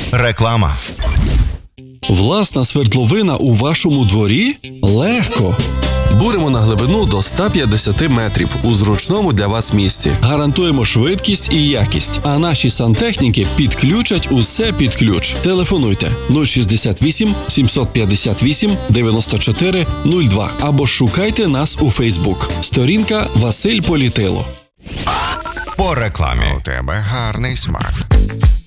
Реклама. Власна свердловина у вашому дворі? Легко! Буримо на глибину до 150 метрів у зручному для вас місці. Гарантуємо швидкість і якість, а наші сантехніки підключать усе під ключ. Телефонуйте 068 758 94 02 або шукайте нас у Фейсбук. Сторінка Василь Політило. По рекламі. У тебе гарний смак.